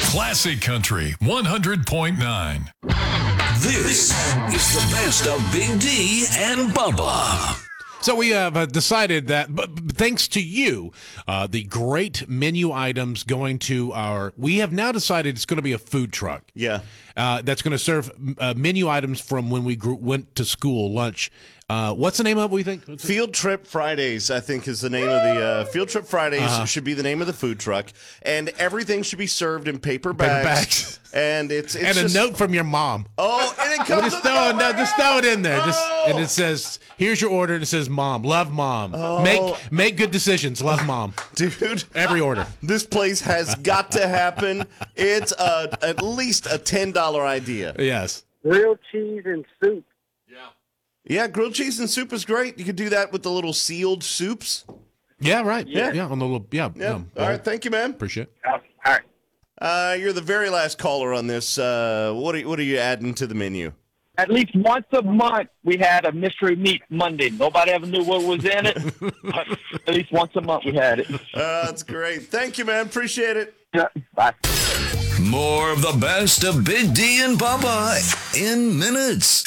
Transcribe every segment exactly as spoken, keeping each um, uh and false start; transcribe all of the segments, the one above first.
Classic Country one hundred point nine. This is the best of Big D and Bubba. So we have uh, decided that, but thanks to you, uh, the great menu items going to our, we have now decided it's going to be a food truck. Yeah. Uh, that's going to serve uh, menu items from when we grew, went to school, lunch. Uh, what's the name of it, we think? Field Trip Fridays, I think, is the name of the uh, Field Trip Fridays Uh-huh. should be the name of the food truck, and everything should be served in paper Paper bags. bags. And it's, it's and just, a note from your mom. Oh, and it We'll comes just with throw a it, no, just throw it in there. Just Oh. and it says, "Here's your order." And it says, "Mom, love mom. Oh. Make make good decisions. Love mom." Dude, Every order. this place has got to happen. It's a, at least a ten dollar idea. Yes. Grilled cheese and soup. Yeah, grilled cheese and soup is great. You could do that with the little sealed soups. Yeah. Right. Yeah. Yeah. On the little. Yeah. Yeah. um, All right. Thank you, man. Appreciate it. Oh, all right. Uh, you're the very last caller on this. Uh, what are, what are you adding to the menu? At least once a month, we had a mystery meat Monday. Nobody ever knew what was in it. But at least once a month, we had it. Uh, that's great. Thank you, man. Appreciate it. Yeah, bye. More of the best of Big D and Bubba in minutes.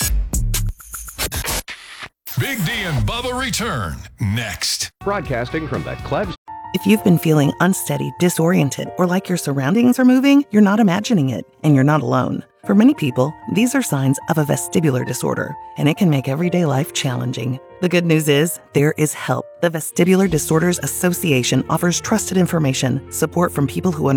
Big D and Bubba return next. Broadcasting from the Klebs. If you've been feeling unsteady, disoriented, or like your surroundings are moving, you're not imagining it, and you're not alone. For many people, these are signs of a vestibular disorder, and it can make everyday life challenging. The good news is, there is help. The Vestibular Disorders Association offers trusted information, support from people who